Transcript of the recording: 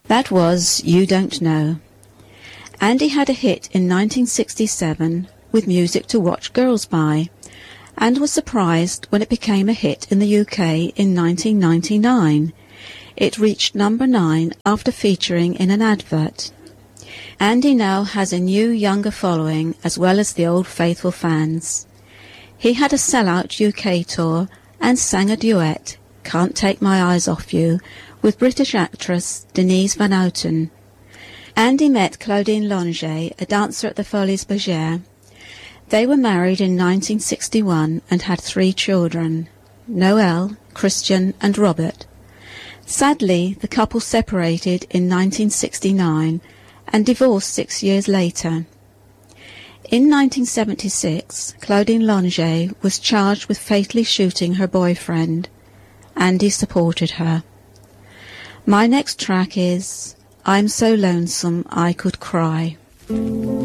That was You Don't Know. Andy had a hit in 1967 with Music to Watch Girls By, and was surprised when it became a hit in the UK in 1999. It reached number 9 after featuring in an advert. Andy now has a new younger following as well as the old faithful fans. He had a sellout UK tour and sang a duet, Can't Take My Eyes Off You, with British actress Denise Van Outen. Andy met Claudine Longet, a dancer at the Folies Bergère. They were married in 1961 and had 3 children, Noel, Christian and Robert. Sadly, the couple separated in 1969 and divorced 6 years later. In 1976, Claudine Longet was charged with fatally shooting her boyfriend. Andy supported her. My next track is I'm So Lonesome I Could Cry.